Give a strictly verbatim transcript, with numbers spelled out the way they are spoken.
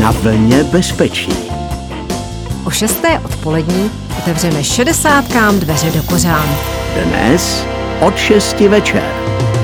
na vlně bezpečí. O šesté odpolední otevřeme šedesátkám dveře do kořán. Dnes od šesti večer.